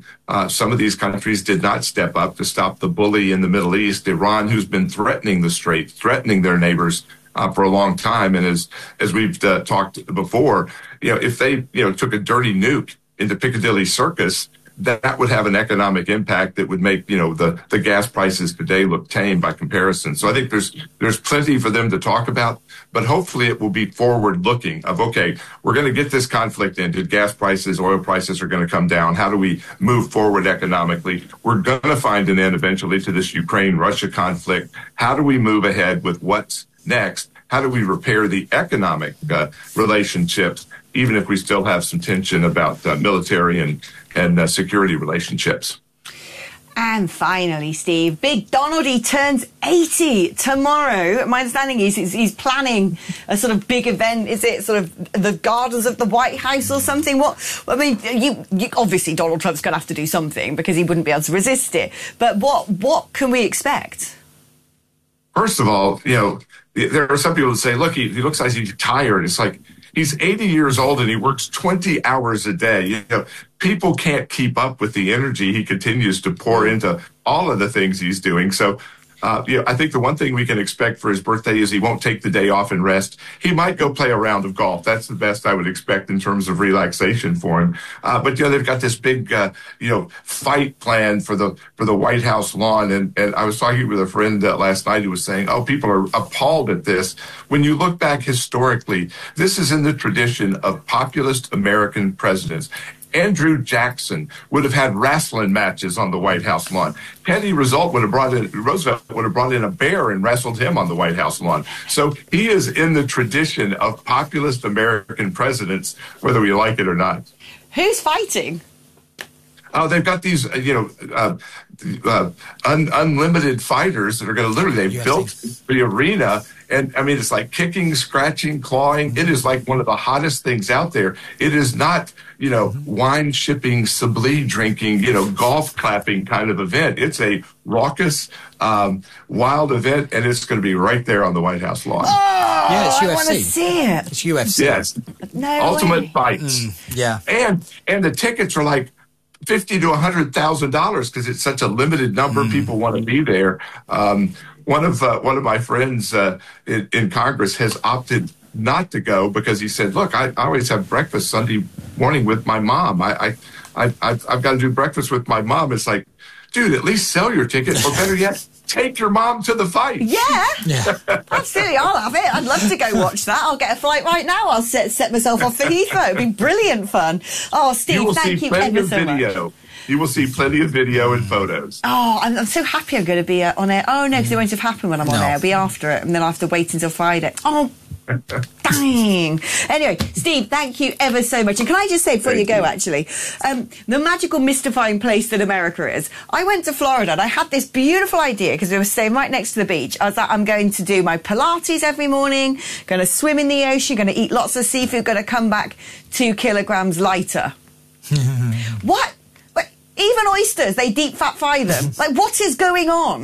some of these countries did not step up to stop the bully in the Middle East, Iran, who's been threatening the Strait, threatening their neighbors for a long time. And as we've talked before, if they took a dirty nuke into Piccadilly Circus, that would have an economic impact that would make the gas prices today look tame by comparison. So I think there's plenty for them to talk about, but hopefully it will be forward looking of, okay, we're going to get this conflict ended. Gas prices, oil prices are going to come down. How do we move forward economically? We're going to find an end eventually to this Ukraine-Russia conflict. How do we move ahead with what's next? How do we repair the economic relationships, even if we still have some tension about military and security relationships? And finally, Steve, Big Donald, he turns 80 tomorrow. My understanding is he's planning a sort of big event. Is it sort of the gardens of the White House or something? You obviously Donald Trump's going to have to do something because he wouldn't be able to resist it. But what can we expect? First of all, there are some people that say, look, he looks like he's tired. It's like, he's 80 years old and he works 20 hours a day. People can't keep up with the energy he continues to pour into all of the things he's doing. So, I think the one thing we can expect for his birthday is he won't take the day off and rest. He might go play a round of golf. That's the best I would expect in terms of relaxation for him. But they've got this big, fight plan for the White House lawn. And I was talking with a friend last night who was saying, people are appalled at this. When you look back historically, this is in the tradition of populist American presidents. Andrew Jackson would have had wrestling matches on the White House lawn. Teddy Roosevelt would have brought in a bear and wrestled him on the White House lawn. So he is in the tradition of populist American presidents, whether we like it or not. Who's fighting? They've got these, unlimited fighters that are going to they've built the arena. And I mean, it's like kicking, scratching, clawing. It is like one of the hottest things out there. It is not, wine shipping, Chablis drinking, golf clapping kind of event. It's a raucous, wild event, and it's going to be right there on the White House lawn. Oh, yeah, it's UFC. I want to see it. It's UFC. Yes. No Ultimate way. Fights. Yeah. And the tickets are like $50,000 to $100,000 because it's such a limited number of people want to be there. One of my friends in Congress has opted not to go because he said, "Look, I always have breakfast Sunday morning with my mom. I've got to do breakfast with my mom." It's like, dude, at least sell your ticket, or better yet, take your mom to the fight. Yeah, absolutely. I'll have it. I'd love to go watch that. I'll get a flight right now. I'll set myself off for Heathrow. It'd be brilliant fun. Oh, Steve, thank you ever so much. You will see plenty of video and photos. Oh, I'm so happy I'm going to be on air. Oh, no, because it won't have happened when I'm on air. It'll be after it, and then I'll have to wait until Friday. Oh, dang. Anyway, Steve, thank you ever so much. And can I just say before you go, actually, the magical, mystifying place that America is. I went to Florida, and I had this beautiful idea, because we were staying right next to the beach. I was like, I'm going to do my Pilates every morning, going to swim in the ocean, going to eat lots of seafood, going to come back 2 kilograms lighter. What? Even oysters, they deep fat fry them. Like, what is going on?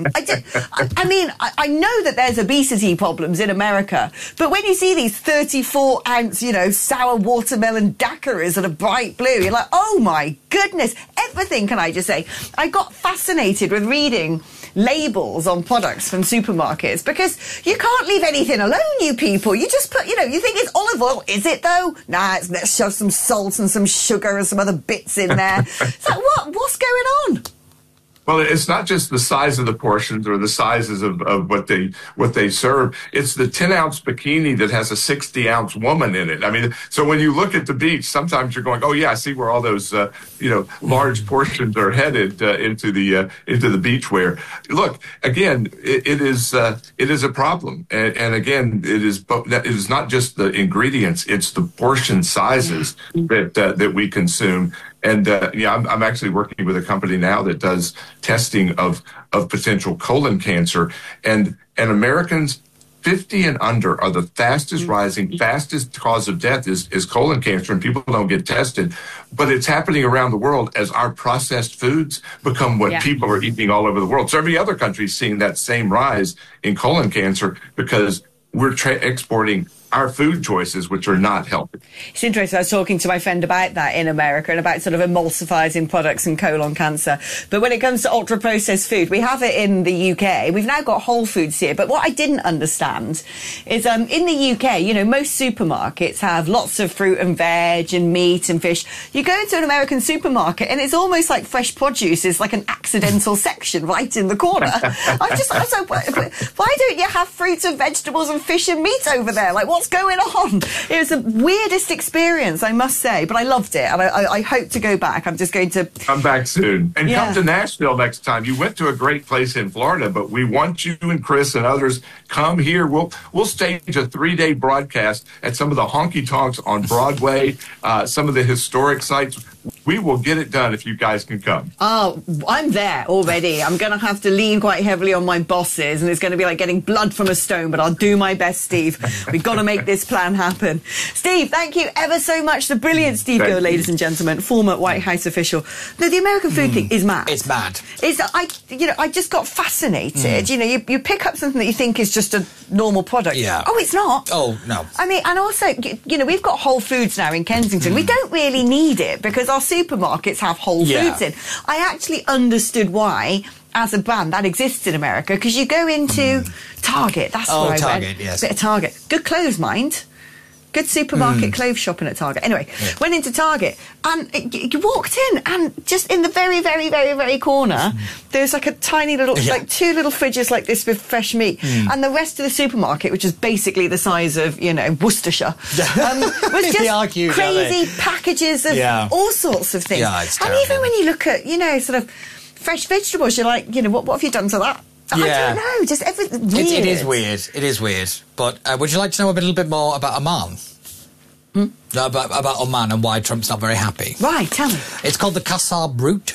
I know that there's obesity problems in America, but when you see these 34-ounce, sour watermelon daiquiris that are bright blue, you're like, oh my goodness, everything, can I just say. I got fascinated with reading labels on products from supermarkets because you can't leave anything alone, you people. You just put, you think it's olive oil. Is it though? Nah, let's shove some salt and some sugar and some other bits in there. It's like, what's going on? Well, it's not just the size of the portions or the sizes of what they serve. It's the 10-ounce bikini that has a 60-ounce woman in it. I mean, so when you look at the beach, sometimes you're going, oh yeah, I see where all those large portions are headed into the beachwear. Look, again, it is a problem, and again, it is not just the ingredients; it's the portion sizes that we consume. And I'm actually working with a company now that does testing of potential colon cancer, and Americans 50 and under are the fastest cause of death is colon cancer, and people don't get tested. But it's happening around the world as our processed foods become what people are eating all over the world. So every other country is seeing that same rise in colon cancer because we're exporting our food choices, which are not healthy. It's interesting. I was talking to my friend about that in America and about sort of emulsifiers in products and colon cancer. But when it comes to ultra-processed food, we have it in the UK. We've now got Whole Foods here. But what I didn't understand is in the UK, you know, most supermarkets have lots of fruit and veg and meat and fish. You go into an American supermarket and it's almost like fresh produce is like an accidental section right in the corner. I was like, why don't you have fruits and vegetables and fish and meat over there? Like, what's going on? It was the weirdest experience, I must say, but I loved it, and I hope to go back. I'm just going to come back soon and come to Nashville next time. You went to a great place in Florida, but we want you and Chris and others come here. We'll stage a 3-day broadcast at some of the honky tonks on Broadway, some of the historic sites. We will get it done if you guys can come. Oh, I'm there already. I'm going to have to lean quite heavily on my bosses, and it's going to be like getting blood from a stone, but I'll do my best, Steve. We've got to make this plan happen. Steve, thank you ever so much. The brilliant Steve Gill, ladies and gentlemen, former White House official. No, the American food thing is mad. It's mad. I just got fascinated. You know, you pick up something that you think is just a normal product. Yeah. Oh, it's not. Oh, no. I mean, and also, you know, we've got Whole Foods now in Kensington. We don't really need it because our supermarkets have Whole Foods in. I actually understood why, as a brand, that exists in America, because you go into Target. That's where I Target, went. yes. Bit of Target. Good clothes, mind. Good supermarket clothes shopping at Target. Anyway, went into Target and you walked in, and just in the very, very, very, very corner, there's like a tiny little, like 2 little fridges like this with fresh meat. And the rest of the supermarket, which is basically the size of, you know, Worcestershire, was just crazy packages of all sorts of things. Yeah, it's and terrible. even when you look at, you know, sort of fresh vegetables, you're like, you know, what have you done to that? I don't know, just everything weird. It is weird. It is weird. But would you like to know a little bit more about Oman? About Oman and why Trump's not very happy? Right, tell me. It's called the Qasab route.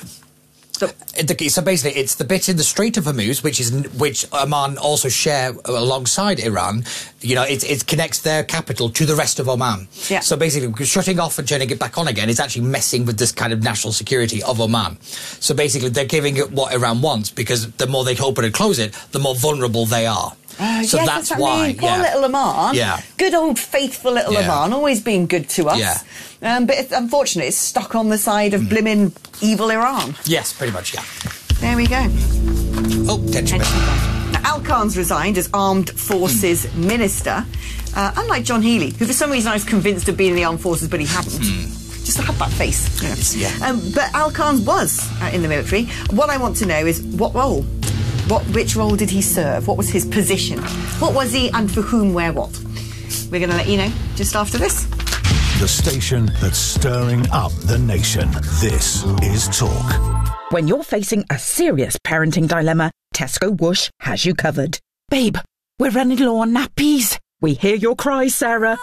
So basically, it's the bit in the Strait of Hormuz, which Oman also share alongside Iran. You know, it connects their capital to the rest of Oman. Yeah. So basically, shutting off and turning it back on again is actually messing with this kind of national security of Oman. So basically, they're giving it what Iran wants, because the more they open and close it, the more vulnerable they are. So yes, that's why. Poor little Oman. Yeah. Good old faithful little Oman, always been good to us. Yeah. But it's unfortunate, it's stuck on the side of blimmin' evil Iran. Yes, pretty much, yeah. There we go. Oh, tension. Now, Al Khan's resigned as Armed Forces Minister, unlike John Healey, who for some reason I was convinced of being in the Armed Forces, but he hadn't. Just had that face. You know. But Al Khan was in the military. What I want to know is what role? Which role did he serve? What was his position? What was he, and for whom, where, what? We're going to let you know just after this. The station that's stirring up the nation. This is Talk. When you're facing a serious parenting dilemma, Tesco Whoosh has you covered. Babe, we're running low on nappies. We hear your cries, Sarah.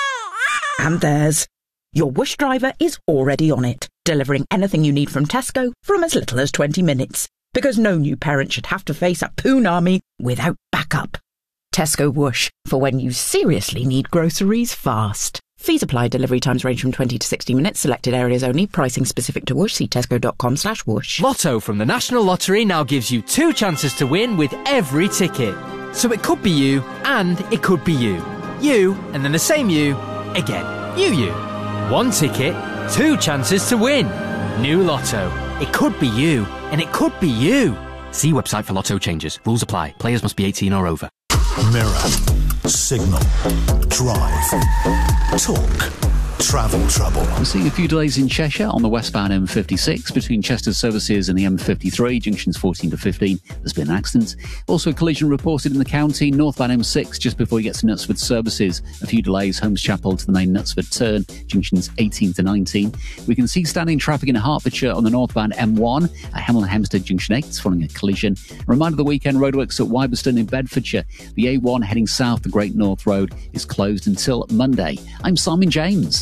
And theirs. Your Whoosh driver is already on it, delivering anything you need from Tesco from as little as 20 minutes. Because no new parent should have to face a poon army without backup. Tesco Whoosh, for when you seriously need groceries fast. Fees apply. Delivery times range from 20 to 60 minutes. Selected areas only. Pricing specific to Whoosh. See tesco.com/whoosh. Lotto from the National Lottery now gives you 2 chances to win with every ticket. So it could be you, and it could be you. You, and then the same you, again. You. 1 ticket, 2 chances to win. New Lotto. It could be you, and it could be you. See website for Lotto changes. Rules apply. Players must be 18 or over. Mirror, signal, drive, talk, travel trouble. We're seeing a few delays in Cheshire on the westbound M56 between Chester Services and the M53, junctions 14 to 15. There's been an accident. Also a collision reported in the county, northbound M6 just before you get to Knutsford Services. A few delays, Holmes Chapel to the main Knutsford turn, junctions 18 to 19. We can see standing traffic in Hertfordshire on the northbound M1 at Hemel Hempstead junction 8 following a collision. A reminder of the weekend roadworks at Wyberston in Bedfordshire. The A1 heading south, the Great North Road, is closed until Monday. I'm Simon James.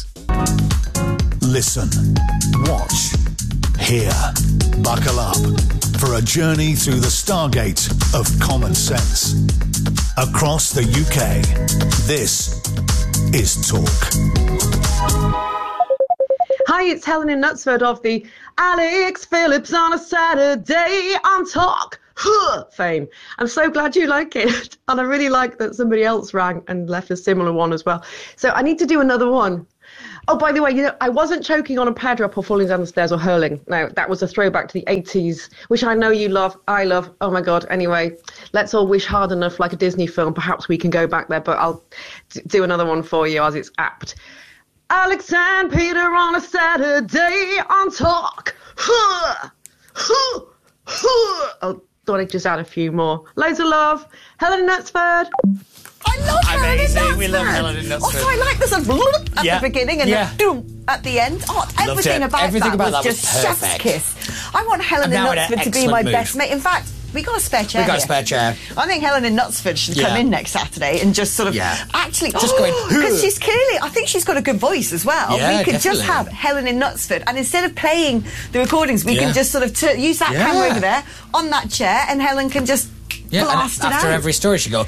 Listen, watch, hear, buckle up for a journey through the stargate of common sense. Across the UK, this is Talk. Hi, it's Helen in Knutsford of the Alex Phillips on a Saturday on Talk. fame. I'm so glad you like it. And I really like that somebody else rang and left a similar one as well. So I need to do another one. Oh, by the way, I wasn't choking on a pad drop or falling down the stairs or hurling. No, that was a throwback to the 80s, which I know you love. I love. Oh, my God. Anyway, let's all wish hard enough like a Disney film. Perhaps we can go back there, but I'll do another one for you as it's apt. Alex and Peter on a Saturday on Talk. Oh, thought I'd just add a few more. Loads of love. Helen Knutsford. I love Helen Knutsford. We love Helen Knutsford. Also, I like the sort of at the beginning and then doom at the end. Oh, everything about that was just chef's kiss. I want Helen Knutsford to be my best mate. In fact, we got a spare chair. We got a spare chair. I think Helen Knutsford should come in next Saturday and just sort of actually just going because she's clearly. I think she's got a good voice as well. Yeah, we could just have Helen in Knutsford, and instead of playing the recordings, we can just sort of use that camera over there on that chair, and Helen can just blast it out. After every story, she go.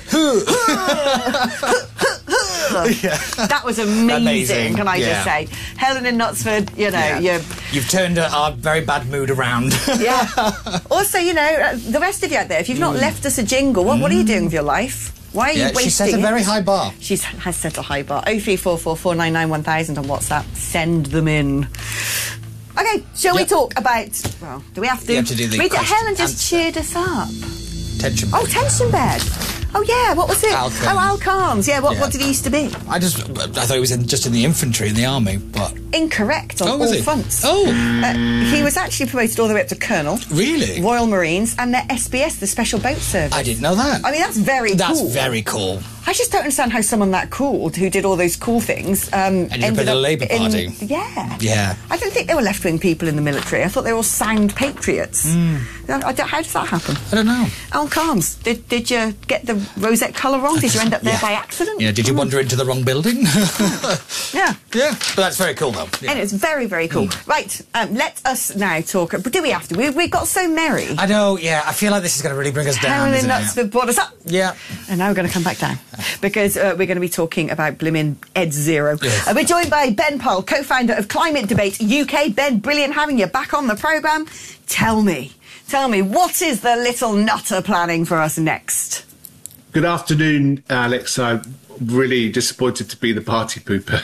That was amazing. Can I just say, Helen in Knutsford, you've turned our very bad mood around. Also, the rest of you out there, if you've not left us a jingle, what are you doing with your life? Why are you wasting it? She set a very high bar. She has set a high bar. 03444991000 on WhatsApp. Send them in. Okay, shall we talk about... Well, do we have to? You have to do the Helen just cheered us up. Tension bed. Oh, tension bed. Oh, yeah, what was it? Alcan. Oh, Alcans. Yeah, what did he used to be? I thought he was just in the infantry, in the army, but... Incorrect on all fronts. Oh. He was actually promoted all the way up to Colonel. Really? Royal Marines and their SBS, the Special Boat Service. I didn't know that. I mean, that's very cool. That's very cool. I just don't understand how someone that cool, who did all those cool things, ended up in the Labour Party. Yeah. I don't think they were left-wing people in the military. I thought they were all sound patriots. How does that happen? I don't know. Calms. Did you get the rosette colour wrong? Did you end up there by accident? Yeah, did you wander into the wrong building? Yeah. But that's very cool, though. Yeah. And it's very, very cool. Right, let us now talk... But do we have to? We got so merry. I know, I feel like this is going to really bring us down, Helen Knutsford brought us up. Yeah. And now we're going to come back down. Because we're going to be talking about blimmin' Ed Zero. Yes. We're joined by Ben Powell, co-founder of Climate Debate UK. Ben, brilliant having you back on the programme. Tell me, what is the little nutter planning for us next? Good afternoon, Alex. I'm really disappointed to be the party pooper.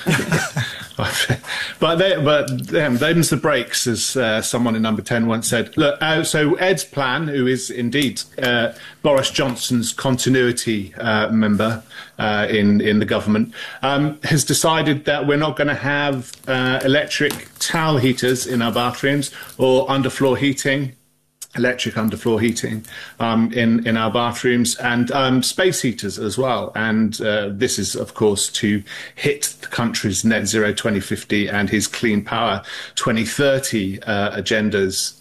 but them's the breaks, as someone in Number 10 once said. Look, so Ed's plan, who is indeed Boris Johnson's continuity member in the government, has decided that we're not going to have electric towel heaters in our bathrooms or underfloor heating. Electric underfloor heating in our bathrooms, and space heaters as well. And this is, of course, to hit the country's net zero 2050 and his clean power 2030 agendas.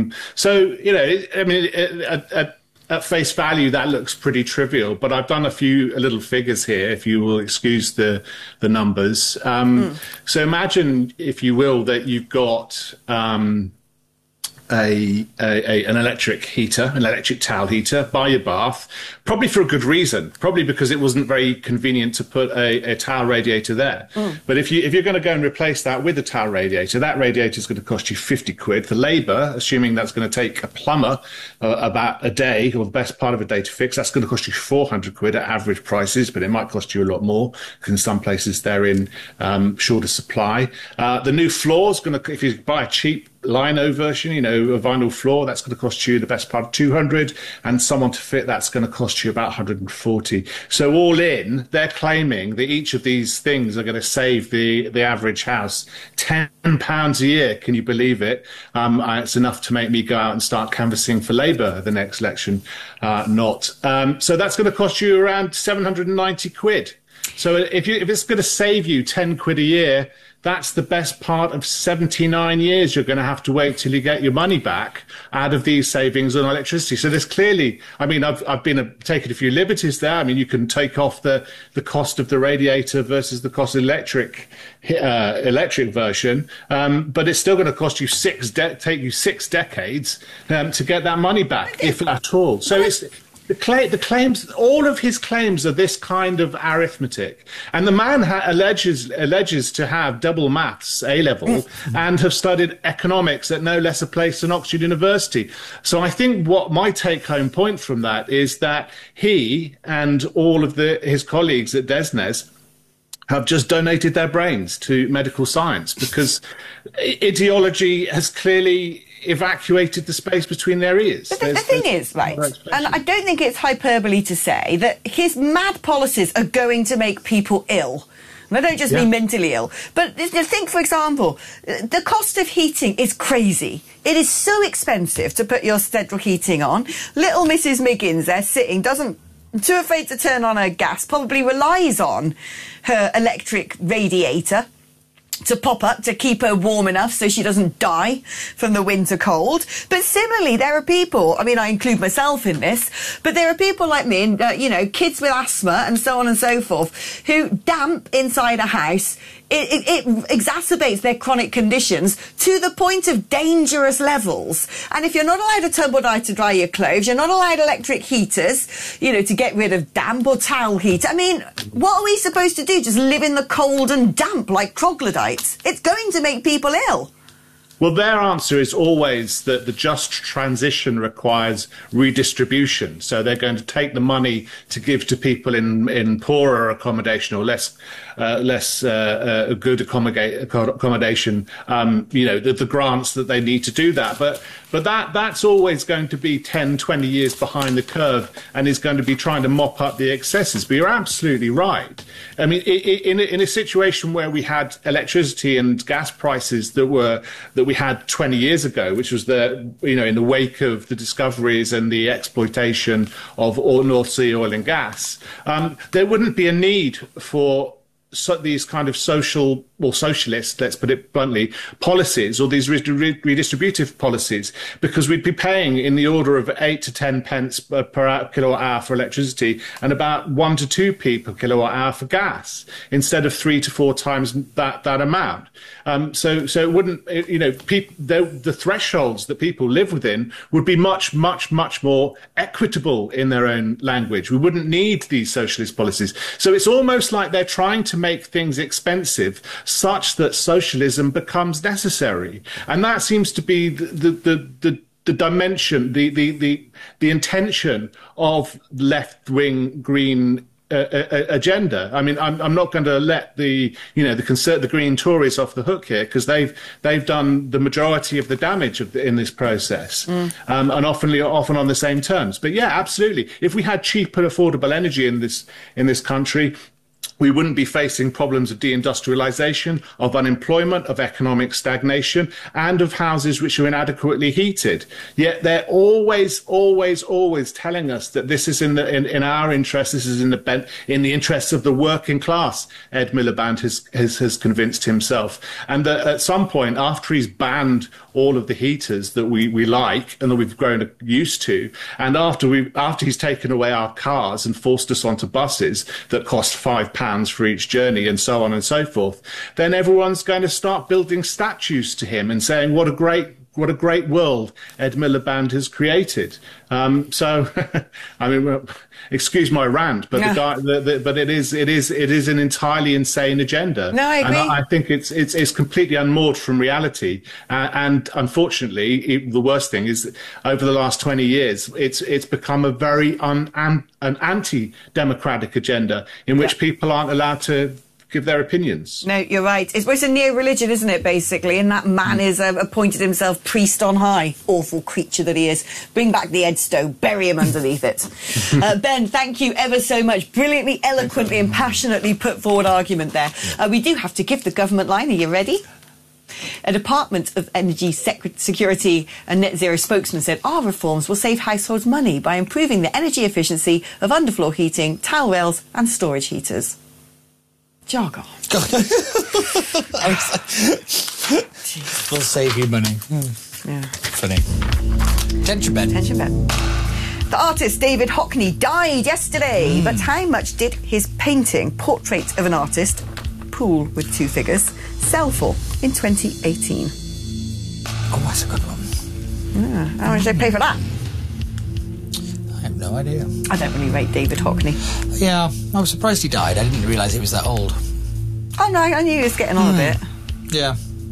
At face value, that looks pretty trivial, but I've done a few little figures here, if you will excuse the numbers. So imagine, if you will, that you've got an electric heater, an electric towel heater by your bath, probably for a good reason, probably because it wasn't very convenient to put a towel radiator there. But if you're going to go and replace that with a towel radiator, that radiator is going to cost you 50 quid. For labour, assuming that's going to take a plumber about a day, or the best part of a day to fix, that's going to cost you 400 quid at average prices, but it might cost you a lot more because in some places they're in shorter supply. The new floor is going to, if you buy a cheap lino version, a vinyl floor, that's going to cost you the best part of 200, and someone to fit, that's going to cost you about 140. So all in, they're claiming that each of these things are going to save the average house £10 a year. Can you believe it? It's enough to make me go out and start canvassing for Labour the next election. So that's going to cost you around 790 quid. So if it's going to save you 10 quid a year, that's the best part of 79 years you're going to have to wait till you get your money back out of these savings on electricity. So there's clearly, I've been taking a few liberties there. You can take off the cost of the radiator versus the cost of electric version, but it's still going to cost you take you 6 decades to get that money back, if at all. So The claims, all of his claims are this kind of arithmetic. And the man alleges to have double maths A-level and have studied economics at no less a place than Oxford University. So I think what my take-home point from that is that he and all of his colleagues at DESNZ have just donated their brains to medical science, because ideology has clearly evacuated the space between their ears. But the thing is, right, and I don't think it's hyperbole to say that his mad policies are going to make people ill. And I don't just mean mentally ill. But think, for example, the cost of heating is crazy. It is so expensive to put your central heating on. Little Mrs. Miggins there sitting, too afraid to turn on her gas, probably relies on her electric radiator to pop up to keep her warm enough so she doesn't die from the winter cold. But similarly, there are people, I mean, I include myself in this, but there are people like me, and, kids with asthma and so on and so forth, who damp inside a house, it exacerbates their chronic conditions to the point of dangerous levels. And if you're not allowed a tumble dryer to dry your clothes, you're not allowed electric heaters, to get rid of damp or towel heat. I mean, what are we supposed to do? Just live in the cold and damp like troglodytes? It's going to make people ill. Well, their answer is always that the just transition requires redistribution. So they're going to take the money to give to people in poorer accommodation or less good accommodation, the grants that they need to do that. But that's always going to be 10, 20 years behind the curve and is going to be trying to mop up the excesses. But you're absolutely right. I mean, in a situation where we had electricity and gas prices that we had 20 years ago, which was in the wake of the discoveries and the exploitation of North Sea oil and gas, there wouldn't be a need for these kind of socialist, let's put it bluntly, policies, or these redistributive policies, because we'd be paying in the order of 8 to 10 pence per kilowatt hour for electricity and about 1 to 2p per kilowatt hour for gas, instead of 3 to 4 times that amount. So it wouldn't, the thresholds that people live within would be much, much, much more equitable in their own language. We wouldn't need these socialist policies. So it's almost like they're trying to make things expensive such that socialism becomes necessary. And that seems to be the dimension, the intention of left-wing green agenda. I mean, I'm not going to let the Green Tories off the hook here, because they've done the majority of the damage in this process, and often on the same terms. But yeah, absolutely. If we had cheap and affordable energy in this country, we wouldn't be facing problems of deindustrialization, of unemployment, of economic stagnation, and of houses which are inadequately heated. Yet they're always, always, always telling us that this is in our interest, this is in the interests of the working class, Ed Miliband has convinced himself. And that at some point, after he's banned all of the heaters that we like and that we've grown used to, and after he's taken away our cars and forced us onto buses that cost £5 for each journey and so on and so forth, then everyone's going to start building statues to him and saying what a great world Ed Miliband has created. So, I mean, excuse my rant, but but it is an entirely insane agenda. No, I agree. And I think it's completely unmoored from reality. And unfortunately, the worst thing is, over the last 20 years, it's become a very an anti-democratic agenda in which people aren't allowed to give their opinions. No, you're right. It's a neo-religion, isn't it, basically? And that man is appointed himself priest on high. Awful creature that he is. Bring back the Edstow, bury him underneath it. Ben, thank you ever so much. Brilliantly, eloquently and passionately put forward argument there. We do have to give the government line. Are you ready? A Department of Energy Security and Net Zero spokesman said our reforms will save households money by improving the energy efficiency of underfloor heating, towel rails and storage heaters. Jargon. We'll save you money. Yeah. Funny. Tension bed. The artist David Hockney died yesterday, but how much did his painting, Portrait of an Artist, Pool with Two Figures, sell for in 2018? Oh, that's a good one. Yeah. How much did they pay for that? No idea. I don't really rate David Hockney. Yeah, I was surprised he died. I didn't realise he was that old. Oh, no, I knew he was getting on a bit. Yeah.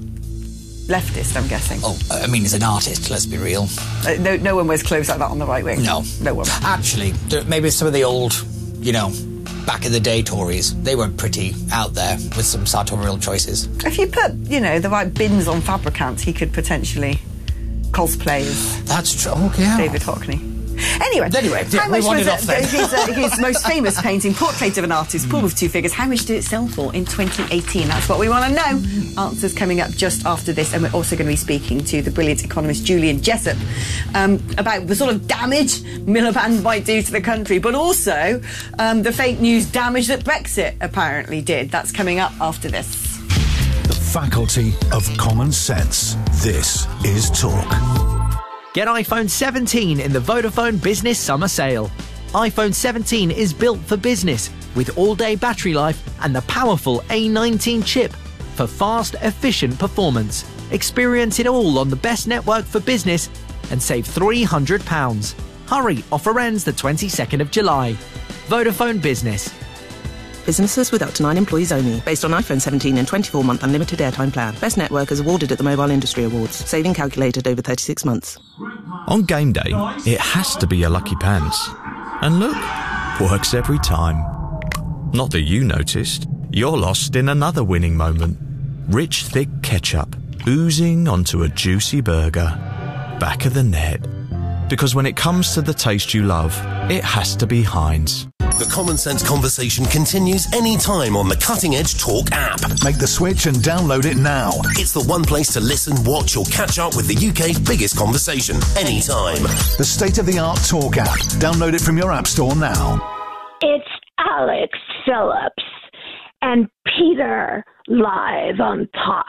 Leftist, I'm guessing. Oh, I mean, he's an artist, let's be real. No one wears clothes like that on the right wing. No. No one. Actually, maybe some of the old, back in the day Tories, they were pretty out there with some sartorial choices. If you put, the right bins on Fabricants, he could potentially cosplay as That's true. Okay. David Hockney. Anyway, yeah, we wandered off then. His most famous painting, Portrait of an Artist, Pool with Two Figures. How much did it sell for in 2018? That's what we want to know. Answers coming up just after this, and we're also going to be speaking to the brilliant economist Julian Jessup about the sort of damage Miliband might do to the country, but also the fake news damage that Brexit apparently did. That's coming up after this. The faculty of common sense. This is Talk. Get iPhone 17 in the Vodafone Business Summer Sale. iPhone 17 is built for business with all-day battery life and the powerful A19 chip for fast, efficient performance. Experience it all on the best network for business and save £300. Hurry, offer ends the 22nd of July. Vodafone Business. Businesses with up to 9 employees only. Based on iPhone 17 and 24-month unlimited airtime plan. Best network is awarded at the Mobile Industry Awards. Saving calculated over 36 months. On game day, it has to be your lucky pants. And look, works every time. Not that you noticed. You're lost in another winning moment. Rich, thick ketchup oozing onto a juicy burger. Back of the net. Because when it comes to the taste you love, it has to be Heinz. The Common Sense conversation continues anytime on the Cutting Edge Talk app. Make the switch and download it now. It's the one place to listen, watch or catch up with the UK's biggest conversation anytime. The state-of-the-art Talk app. Download it from your app store now. It's Alex Phillips and Peter live on Talk.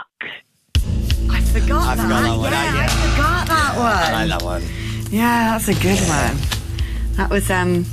I forgot that one. I forgot that one. I like that one. Yeah, that's a good one. That was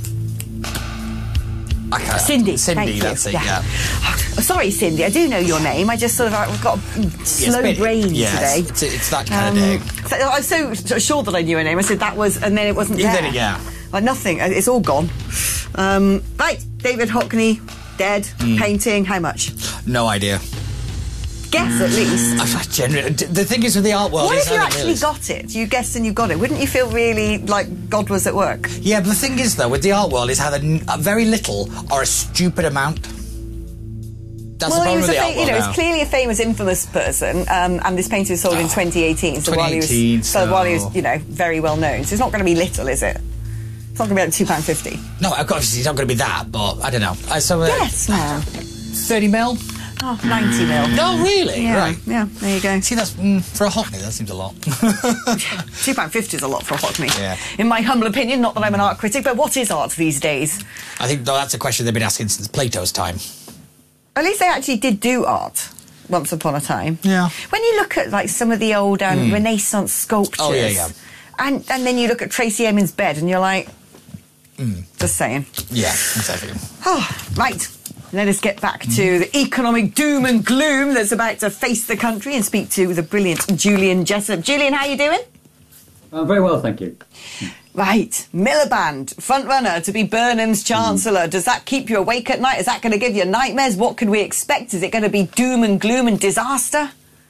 Cindy. Cindy, that's it, yeah. Oh, sorry, Cindy, I do know your name. I just sort of I've got a slow brain today. It's that kind of day. So I was so sure that I knew her name. I said that was, and then it wasn't there. Yeah. Like nothing. It's all gone. Right, David Hockney, dead, painting, how much? No idea. Guess at least. The thing is with the art world... What if you actually got it? You guessed and you got it. Wouldn't you feel really like God was at work? Yeah, but the thing is, though, with the art world is how very little or a stupid amount. That's the problem with the art world he's clearly a famous, infamous person, and this painting was sold in 2018. So while he was, very well known. So it's not going to be little, is it? It's not going to be like £2.50. No, obviously it's not going to be that, but I don't know. Yes, now. 30 mil? Oh, 90 mil. No, really? Yeah, right. Yeah, there you go. See, that's for a Hockney, that seems a lot. £2.50 is a lot for a Hockney. Yeah. In my humble opinion, not that I'm an art critic, but what is art these days? I think that's a question they've been asking since Plato's time. At least they actually did do art once upon a time. Yeah. When you look at like some of the old Renaissance sculptures, oh yeah, and then you look at Tracy Emin's bed, and you're like, just saying. Yeah, exactly. Oh, right. Let us get back to the economic doom and gloom that's about to face the country and speak to the brilliant Julian Jessup. Julian, how are you doing? Very well, thank you. Right, Miliband, front runner to be Burnham's Chancellor. Does that keep you awake at night? Is that going to give you nightmares? What can we expect? Is it going to be doom and gloom and disaster?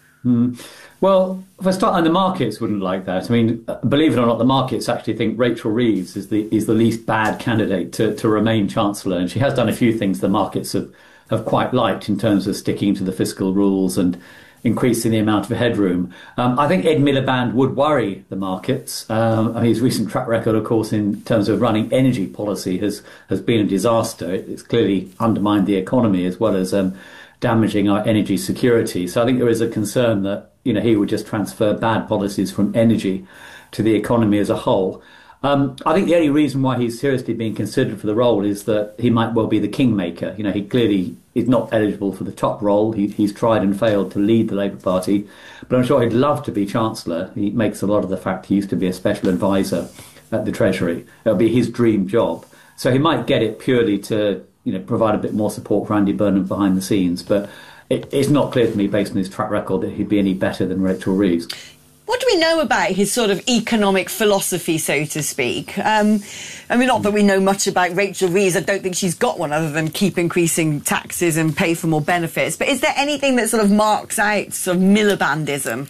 Well, if I start on the markets, wouldn't like that. I mean, believe it or not, the markets actually think Rachel Reeves is the least bad candidate to remain Chancellor, and she has done a few things the markets have quite liked in terms of sticking to the fiscal rules and increasing the amount of headroom. I think Ed Miliband would worry the markets. His recent track record, of course, in terms of running energy policy has been a disaster. It's clearly undermined the economy as well as damaging our energy security. So I think there is a concern that he would just transfer bad policies from energy to the economy as a whole. I think the only reason why he's seriously being considered for the role is that he might well be the kingmaker. He clearly is not eligible for the top role. He's tried and failed to lead the Labour Party, but I'm sure he'd love to be Chancellor. He makes a lot of the fact he used to be a special advisor at the Treasury. It'll be his dream job. So he might get it purely to provide a bit more support for Andy Burnham behind the scenes, but it's not clear to me, based on his track record, that he'd be any better than Rachel Reeves. What do we know about his sort of economic philosophy, so to speak? I mean, not that we know much about Rachel Reeves. I don't think she's got one other than keep increasing taxes and pay for more benefits. But is there anything that sort of marks out sort of Milibandism?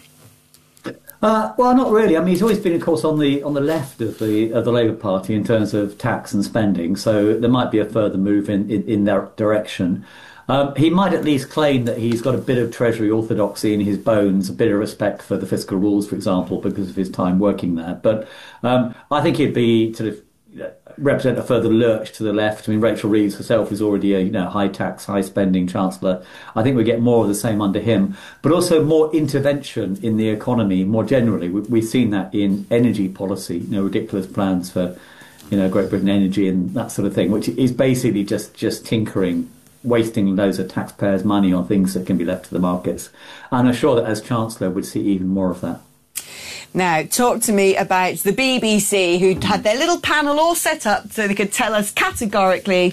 Well, not really. I mean, he's always been, of course, on the left of the Labour Party in terms of tax and spending. So there might be a further move in that direction. He might at least claim that he's got a bit of Treasury orthodoxy in his bones, a bit of respect for the fiscal rules, for example, because of his time working there. But I think he'd be sort of represent a further lurch to the left. I mean, Rachel Reeves herself is already a high tax, high spending chancellor. I think we get more of the same under him, but also more intervention in the economy more generally. We've seen that in energy policy, ridiculous plans for, Great Britain Energy and that sort of thing, which is basically just tinkering, wasting loads of taxpayers' money on things that can be left to the markets. And I'm sure that as Chancellor we'd see even more of that. Now, talk to me about the BBC, who had their little panel all set up so they could tell us categorically,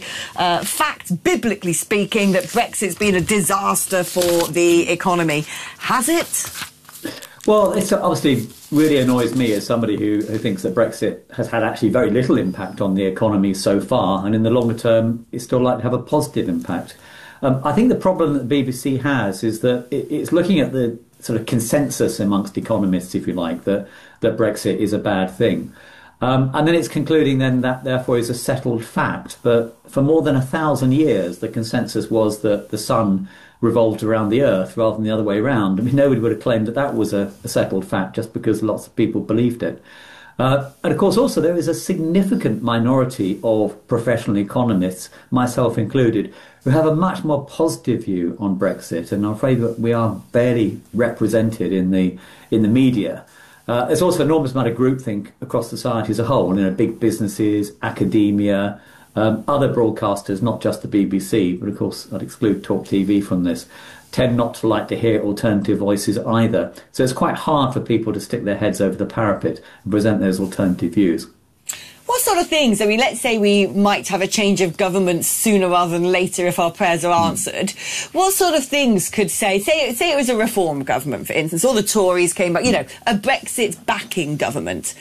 fact, biblically speaking, that Brexit's been a disaster for the economy. Has it? Well, it obviously really annoys me as somebody who thinks that Brexit has had actually very little impact on the economy so far, and in the longer term it's still likely to have a positive impact. I think the problem that the BBC has is that it's looking at the sort of consensus amongst economists, if you like, that Brexit is a bad thing. And then it's concluding then that therefore is a settled fact. But for more than 1,000 years, the consensus was that the sun revolved around the earth rather than the other way around. I mean, nobody would have claimed that was a settled fact just because lots of people believed it. And of course, also, there is a significant minority of professional economists, myself included, who have a much more positive view on Brexit. And I'm afraid that we are barely represented in the media. There's also an enormous amount of groupthink across society as a whole, big businesses, academia, other broadcasters, not just the BBC, but of course I'd exclude Talk TV from this, tend not to like to hear alternative voices either. So it's quite hard for people to stick their heads over the parapet and present those alternative views. What sort of things? I mean, let's say we might have a change of government sooner rather than later if our prayers are answered. What sort of things could say it was a reform government, for instance, or the Tories came back, a Brexit backing government.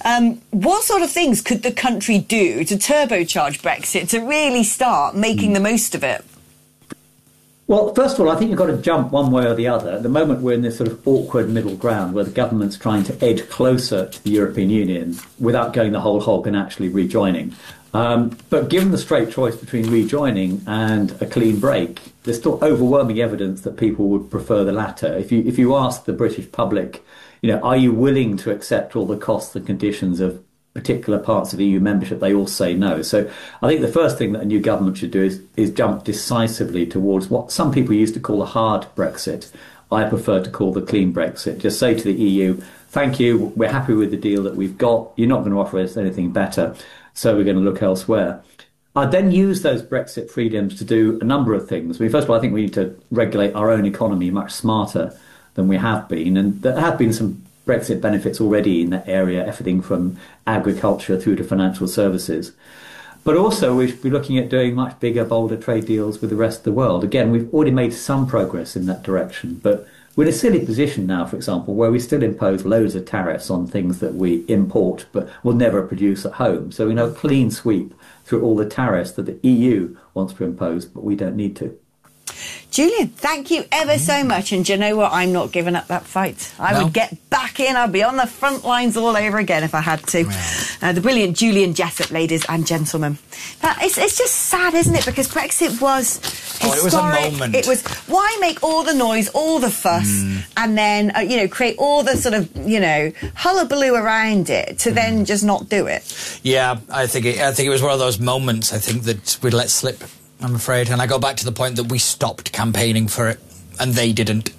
What sort of things could the country do to turbocharge Brexit, to really start making the most of it? Well, first of all, I think you've got to jump one way or the other. At the moment, we're in this sort of awkward middle ground where the government's trying to edge closer to the European Union without going the whole hog and actually rejoining. But given the straight choice between rejoining and a clean break, there's still overwhelming evidence that people would prefer the latter. If you ask the British public, are you willing to accept all the costs and conditions of particular parts of EU membership, they all say no. So I think the first thing that a new government should do is jump decisively towards what some people used to call a hard Brexit. I prefer to call the clean Brexit. Just say to the EU, thank you, we're happy with the deal that we've got. You're not going to offer us anything better, so we're going to look elsewhere. I'd then use those Brexit freedoms to do a number of things. I mean, first of all, I think we need to regulate our own economy much smarter than we have been. And there have been some Brexit benefits already in that area, everything from agriculture through to financial services. But also we should be looking at doing much bigger, bolder trade deals with the rest of the world. Again, we've already made some progress in that direction, but we're in a silly position now, for example, where we still impose loads of tariffs on things that we import but will never produce at home. So we know a clean sweep through all the tariffs that the EU wants to impose, but we don't need to. Julian, thank you ever so much. And do you know what? I'm not giving up that fight. I would get back in. I'd be on the front lines all over again if I had to. The brilliant Julian Jessup, ladies and gentlemen. But it's just sad, isn't it? Because Brexit was historic. It was a moment. It was, why make all the noise, all the fuss, and then, create all the sort of, hullabaloo around it to then just not do it? Yeah, I think it was one of those moments, I think, that we let slip, I'm afraid. And I go back to the point that we stopped campaigning for it, and they didn't.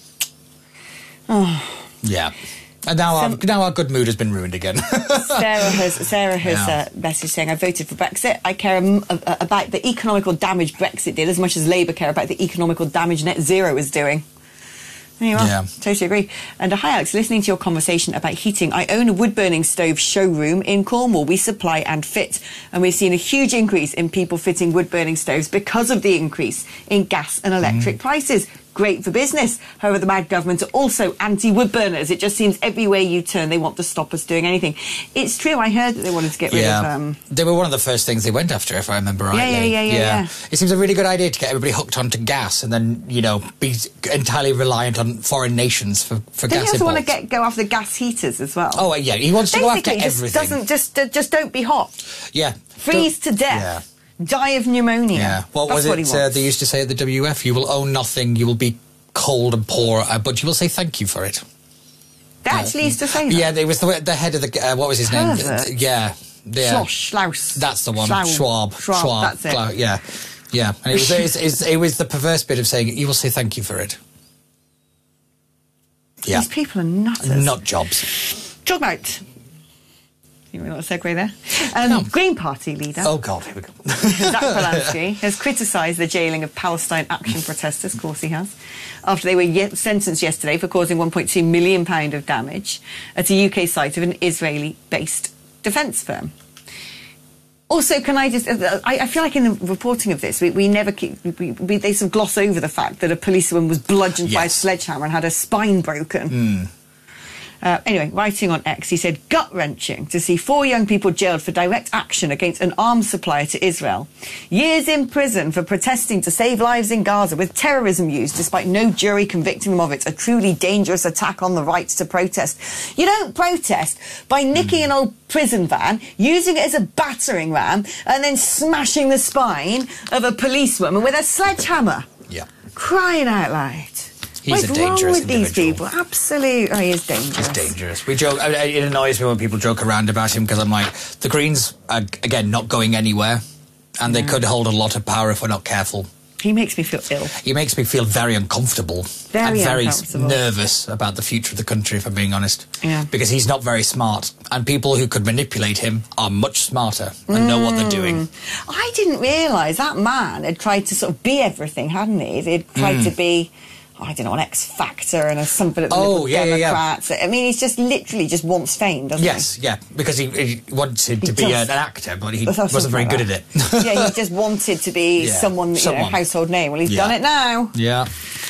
Oh. Yeah. And now our good mood has been ruined again. Sarah has messaged saying, I voted for Brexit. I care about the economical damage Brexit did as much as Labour care about the economical damage net zero is doing. There you are. Yeah. Totally agree. And hi, Alex, listening to your conversation about heating, I own a wood-burning stove showroom in Cornwall. We supply and fit. And we've seen a huge increase in people fitting wood-burning stoves because of the increase in gas and electric prices. great for business. However, the Mad government are also anti-wood burners. It just seems everywhere you turn, they want to stop us doing anything. It's true, I heard that they wanted to get rid of... They were one of the first things they went after, if I remember rightly. Yeah. It seems a really good idea to get everybody hooked onto gas and then, be entirely reliant on foreign nations for gas imports. Don't you also want to go after the gas heaters as well? Oh, yeah, he wants to go after everything. Just don't be hot. Yeah. Freeze to death. Die of pneumonia. Yeah. What was it they used to say at the WF? You will own nothing, you will be cold and poor, but you will say thank you for it. They actually used to say that? Yeah, it was the head of the... what was his name? Yeah. Schloss. That's the one. Schwab. Schwab. That's it. Yeah. And it was the perverse bit of saying, you will say thank you for it. Yeah. These people are nutters. Not jobs. Talk about... You know what a segue there? Green Party leader... Oh, God, here we go. Zach Polanski has criticised the jailing of Palestine Action protesters, of course he has, after they were sentenced yesterday for causing £1.2 million of damage at a UK site of an Israeli-based defence firm. Also, can I just... I feel like in the reporting of this, we never keep... they sort of gloss over the fact that a policewoman was bludgeoned by a sledgehammer and had her spine broken. Anyway, writing on X, he said, gut-wrenching to see 4 young people jailed for direct action against an arms supplier to Israel. Years in prison for protesting to save lives in Gaza with terrorism used despite no jury convicting them of it. A truly dangerous attack on the right to protest. You don't protest by nicking an old prison van, using it as a battering ram, and then smashing the spine of a policewoman with a sledgehammer. Yeah. Crying out loud. He's What's a dangerous wrong with individual. these people? Absolutely, he is dangerous. He's dangerous. We joke. It annoys me when people joke around about him because I'm like, the Greens are again not going anywhere, and they could hold a lot of power if we're not careful. He makes me feel ill. He makes me feel very uncomfortable Very nervous about the future of the country, if I'm being honest. Yeah. Because he's not very smart, and people who could manipulate him are much smarter and know what they're doing. I didn't realise that man had tried to sort of be everything, hadn't he? He'd tried to be... I don't know, an X Factor and something at the Liberal Democrats. I mean, he's just literally just wants fame, doesn't he? Yeah, because he wanted to be an actor, but he wasn't very good at it. Yeah, he just wanted to be someone, household name. Well, he's done it now. Yeah.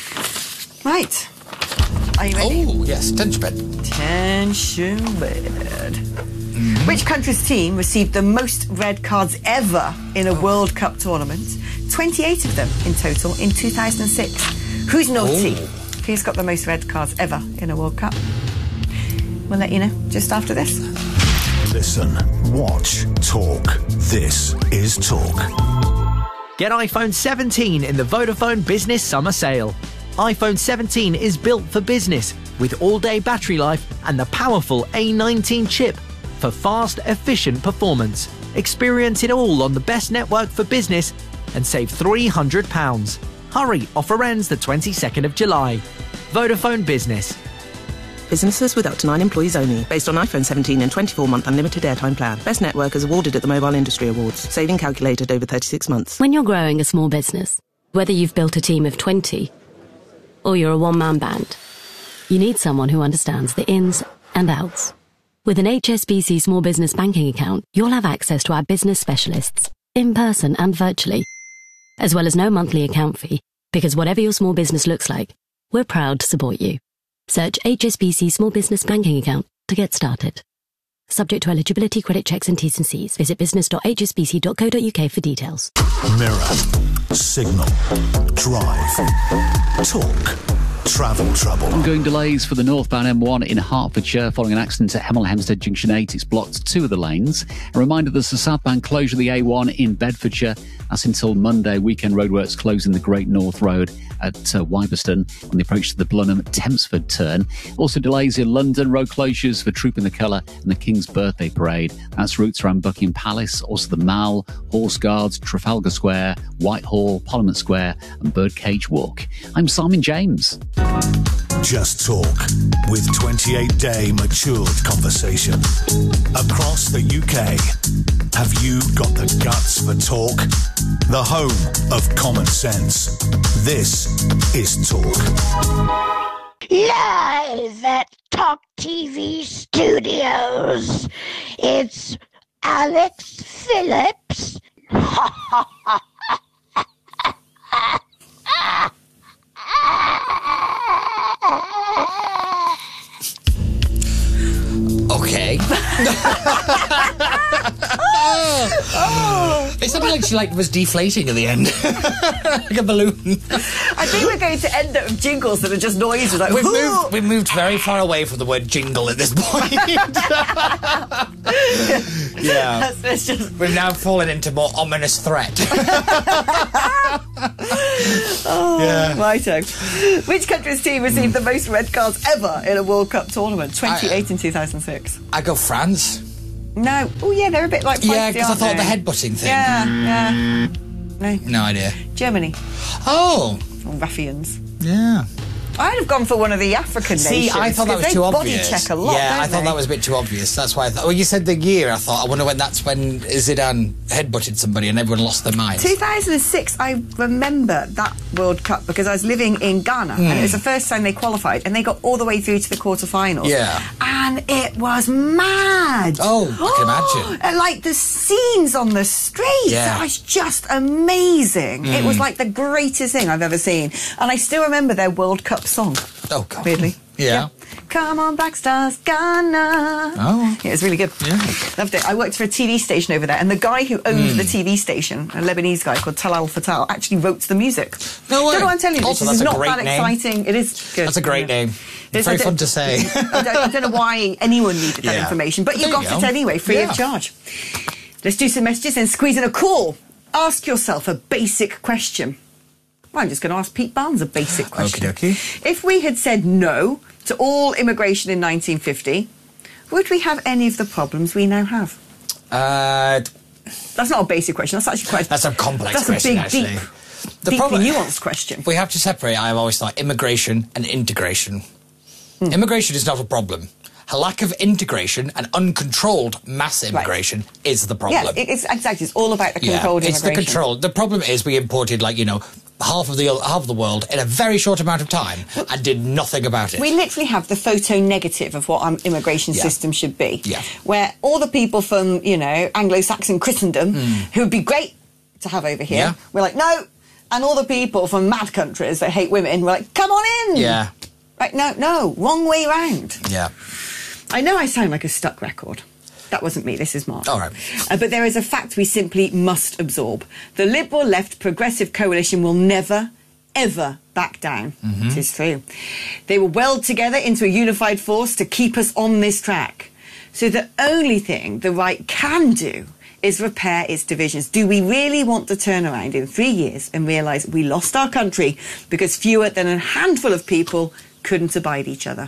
Right. Are you ready? Oh, yes, tension bed. Tension bed. Which country's team received the most red cards ever in a World Cup tournament? 28 of them in total in 2006. Who's naughty? Who's got the most red cards ever in a World Cup? We'll let you know just after this. Listen, watch, talk. This is Talk. Get iPhone 17 in the Vodafone Business Summer Sale. iPhone 17 is built for business with all-day battery life and the powerful A19 chip for fast, efficient performance. Experience it all on the best network for business and save £300. Hurry, offer ends the 22nd of July. Vodafone Business. Businesses with up to 9 employees only. Based on iPhone 17 and 24-month unlimited airtime plan. Best network is awarded at the Mobile Industry Awards. Saving calculated over 36 months. When you're growing a small business, whether you've built a team of 20 or you're a one-man band, you need someone who understands the ins and outs. With an HSBC Small Business Banking account, you'll have access to our business specialists, in person and virtually, as well as no monthly account fee, because whatever your small business looks like, we're proud to support you. Search HSBC Small Business Banking Account to get started. Subject to eligibility, credit checks and T's and C's. Visit business.hsbc.co.uk for details. Mirror, signal, drive, talk. Travel trouble. Ongoing delays for the northbound M1 in Hertfordshire following an accident at Hemel Hempstead Junction 8. It's blocked 2 of the lanes. A reminder there's a southbound closure of the A1 in Bedfordshire. That's until Monday. Weekend roadworks closing the Great North Road at Wyberston on the approach to the Blunham-Tempsford turn. Also delays in London, road closures for Troop in the Colour and the King's Birthday Parade. That's routes around Buckingham Palace, also the Mall, Horse Guards, Trafalgar Square, Whitehall, Parliament Square and Birdcage Walk. I'm Simon James. Just Talk with 28-day matured conversation. Across the UK, have you got the guts for talk? The home of common sense. This is Talk. Live at Talk TV Studios, it's Alex Phillips. It sounded like she was deflating at the end, like a balloon. I think we're going to end up with jingles that are just noises. Like, we've moved very far away from the word jingle at this point. Yeah, we've now fallen into more ominous threat. Righto. Which country's team received the most red cards ever in a World Cup tournament? 28 in 2006. I go France. No. Oh, yeah, they're a bit like... Yeah, because I thought the headbutting thing. Yeah. No idea. Germany. Oh. Ruffians. Yeah. I'd have gone for one of the African nations. See, I thought that was too obvious. Body check a lot, I thought that was a bit too obvious. That's why I thought... Well, you said the year. I thought, I wonder when that's when Zidane headbutted somebody and everyone lost their minds. 2006, I remember that World Cup because I was living in Ghana and it was the first time they qualified and they got all the way through to the quarterfinals. Yeah. And it was mad. Oh, I can imagine. And like the scenes on the streets, it was just amazing. It was like the greatest thing I've ever seen. And I still remember their World Cup song. Oh, God. Weirdly. Yeah. Come on, Black Stars, Ghana. Oh. Yeah, it was really good. Yeah. Loved it. I worked for a TV station over there, and the guy who owned the TV station, a Lebanese guy called Talal Fatal, actually wrote the music. No way. Don't know what I'm telling you. Also, this is that's a not great that name. exciting. It is good. That's a great name. It's very fun to say. I don't know why anyone needed that information, but you got it anyway, free of charge. Let's do some messages and squeeze in a call. Ask yourself a basic question. Well, I'm just going to ask Pete Barnes a basic question. Okie If we had said no to all immigration in 1950, would we have any of the problems we now have? That's not a basic question. That's actually quite... That's a complex question, actually. Deeply nuanced question. We have to separate, I've always thought, immigration and integration. Immigration is not a problem. A lack of integration and uncontrolled mass immigration is the problem. Yeah, it's exactly. It's all about the controlled immigration. It's the control. The problem is we imported, half of the world in a very short amount of time and did nothing about it. We literally have the photo negative of what our immigration system should be. Yeah. Where all the people from, Anglo-Saxon Christendom, who would be great to have over here, we're like, no. And all the people from mad countries that hate women, we're like, come on in. Yeah. Right, no, wrong way round. Yeah. I know I sound like a stuck record. That wasn't me, this is Mark. All right. But there is a fact we simply must absorb. The Liberal Left Progressive Coalition will never, ever back down. It is true. They will weld together into a unified force to keep us on this track. So the only thing the right can do is repair its divisions. Do we really want to turn around in 3 years and realise we lost our country because fewer than a handful of people couldn't abide each other?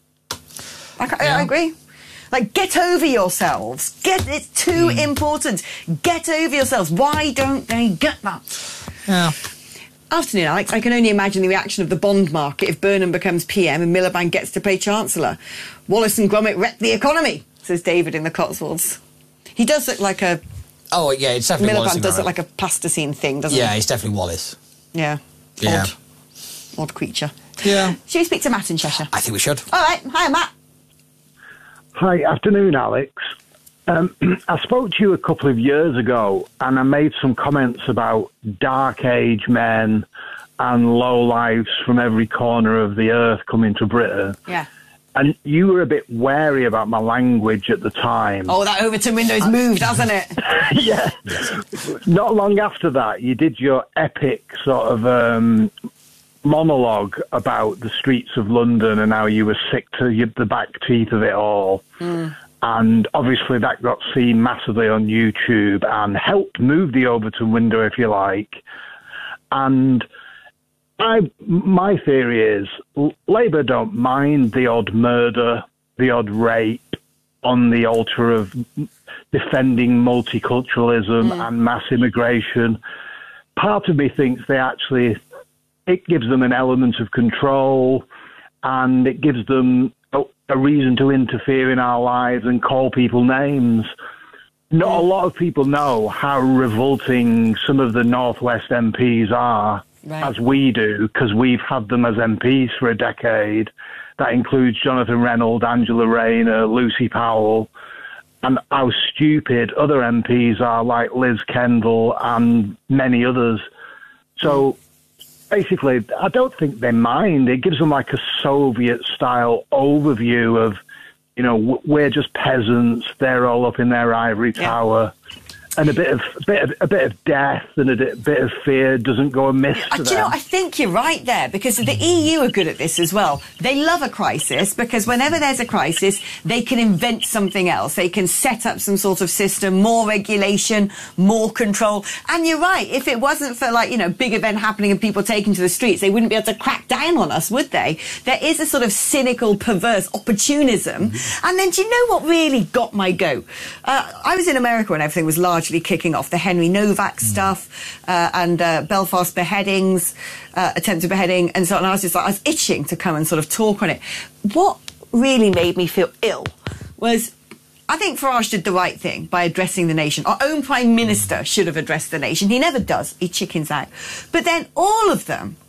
I agree. Get over yourselves. It's too important. Get over yourselves. Why don't they get that? Yeah. Afternoon, Alex. I can only imagine the reaction of the bond market if Burnham becomes PM and Miliband gets to play Chancellor. Wallace and Gromit wrecked the economy, says David in the Cotswolds. He does look like a... Oh, yeah, it's definitely Wallace. Miliband does look like a plasticine thing, doesn't he? Yeah, he's definitely Wallace. Yeah. Yeah. Odd creature. Yeah. Should we speak to Matt in Cheshire? I think we should. All right. Hi, Matt. Hi, afternoon, Alex. I spoke to you a couple of years ago and I made some comments about dark age men and lowlifes from every corner of the earth coming to Britain. Yeah. And you were a bit wary about my language at the time. Oh, that Overton window's moved, hasn't it? Yeah. Not long after that, you did your epic sort of monologue about the streets of London and how you were sick to the back teeth of it all. And obviously that got seen massively on YouTube and helped move the Overton window, if you like. And my theory is Labour don't mind the odd murder, the odd rape on the altar of defending multiculturalism and mass immigration. Part of me thinks it gives them an element of control and it gives them a reason to interfere in our lives and call people names. Not a lot of people know how revolting some of the North West MPs are, as we do, because we've had them as MPs for a decade. That includes Jonathan Reynolds, Angela Rayner, Lucy Powell, and how stupid other MPs are, like Liz Kendall and many others. So basically, I don't think they mind. It gives them like a Soviet-style overview of you know, we're just peasants. They're all up in their ivory tower. And a bit of death and a bit of fear doesn't go amiss to them. Do you know, I think you're right there, because the EU are good at this as well. They love a crisis, because whenever there's a crisis, they can invent something else. They can set up some sort of system, more regulation, more control. And you're right, if it wasn't for, like, you know, big event happening and people taking to the streets, they wouldn't be able to crack down on us, would they? There is a sort of cynical, perverse opportunism. And then, do you know what really got my goat? I was in America when everything was largely kicking off, the Henry Novak stuff and Belfast beheadings, attempted beheading, and so on. I was itching to come and sort of talk on it. What really made me feel ill was, I think Farage did the right thing by addressing the nation. Our own Prime Minister should have addressed the nation. He never does. He chickens out. But then all of them,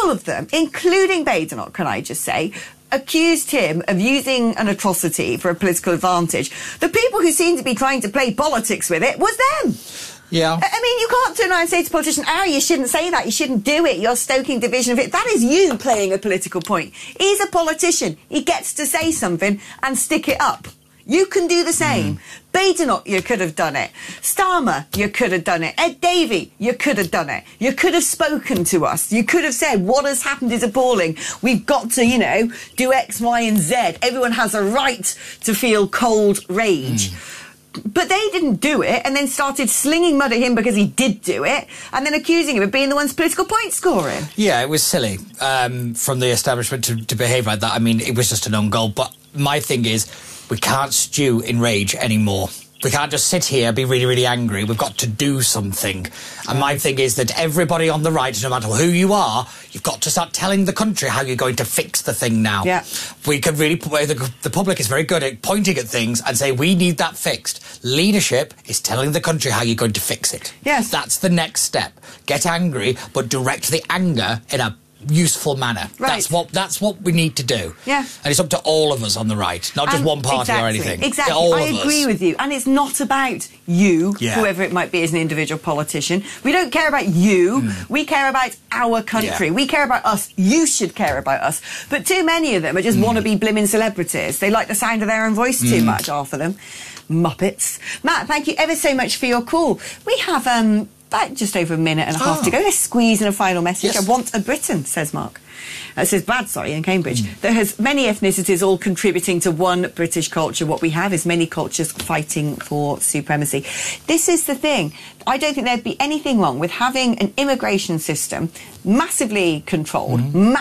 including Badenoch, can I just say, accused him of using an atrocity for a political advantage. The people who seem to be trying to play politics with it was them. Yeah. I mean, you can't turn around and say to a politician, you shouldn't say that, you shouldn't do it, you're stoking division of it. That is you playing a political point. He's a politician. He gets to say something and stick it up. You can do the same. Badenoch, you could have done it. Starmer, you could have done it. Ed Davey, you could have done it. You could have spoken to us. You could have said, what has happened is appalling. We've got to, you know, do X, Y, and Z. Everyone has a right to feel cold rage. But they didn't do it, and then started slinging mud at him because he did do it, and then accusing him of being the one's political point scoring. Yeah, it was silly from the establishment to behave like that. I mean, it was just an own goal. But my thing is, we can't stew in rage anymore. We can't just sit here and be really, really angry. We've got to do something. And my thing is that everybody on the right, no matter who you are, you've got to start telling the country how you're going to fix the thing now. Yeah. We can really, the public is very good at pointing at things and say, we need that fixed. Leadership is telling the country how you're going to fix it. Yes. That's the next step. Get angry, but direct the anger in a useful manner. Right. That's what we need to do. Yeah. And it's up to all of us on the right, not just one party or anything. Exactly. All I of agree us. with you. And it's not about you, whoever it might be as an individual politician. We don't care about you. We care about our country. We care about us. You should care about us. But too many of them are just wannabe blimmin' celebrities. They like the sound of their own voice too much, half of them. Muppets. Matt, thank you ever so much for your call. We have about just over a minute and a half to go. Let's squeeze in a final message. Yes. I want a Britain, says Mark. Says Brad, in Cambridge. There has many ethnicities all contributing to one British culture. What we have is many cultures fighting for supremacy. This is the thing. I don't think there'd be anything wrong with having an immigration system massively controlled,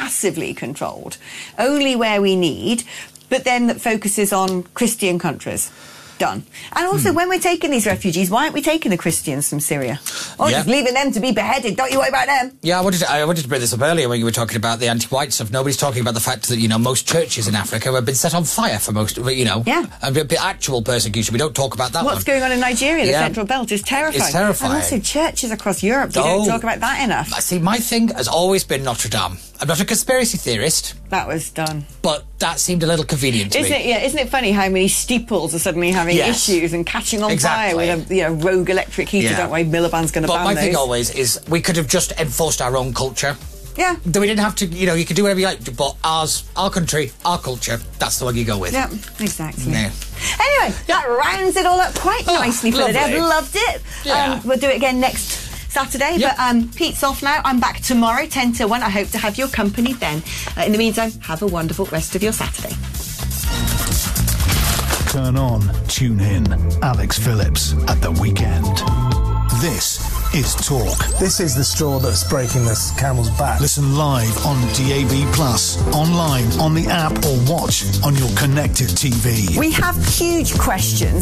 only where we need, but then that focuses on Christian countries. Done. And also, when we're taking these refugees, why aren't we taking the Christians from Syria? Or just leaving them to be beheaded? Don't you worry about them. Yeah, I wanted to bring this up earlier when you were talking about the anti-white stuff. Nobody's talking about the fact that, you know, most churches in Africa have been set on fire for most, you know, actual persecution. We don't talk about that. What's going on in Nigeria? The Central Belt is terrifying. It's terrifying. And also churches across Europe. We don't talk about that enough. See, my thing has always been Notre Dame. I'm not a conspiracy theorist. That was done. But that seemed a little convenient to me. Isn't it funny how many steeples are suddenly having issues and catching on fire with a rogue electric heater? Don't worry, Miliband's going to ban those. But my thing always is we could have just enforced our own culture. Yeah. We didn't have to, you know, you could do whatever you like, but ours, our country, our culture, that's the one you go with. Yeah, exactly. Yeah. Anyway, that rounds it all up quite nicely for the day. I've loved it. Yeah. We'll do it again next Saturday, but Pete's off now. I'm back tomorrow, 10 to 1. I hope to have your company then. In the meantime, have a wonderful rest of your Saturday. Turn on, tune in. Alex Phillips at the weekend. This is Talk. This is the straw that's breaking this camel's back. Listen live on DAB+, online, on the app, or watch on your connected TV. We have huge questions